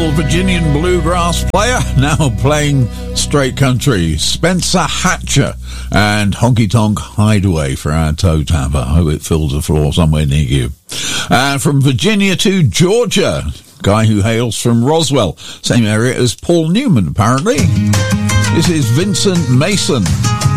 old Virginian bluegrass player, now playing straight country. Spencer Hatcher and Honky Tonk Hideaway for our toe tap. I hope it fills the floor somewhere near you. And from Virginia to Georgia, guy who hails from Roswell, same area as Paul Newman apparently. This is Vincent Mason.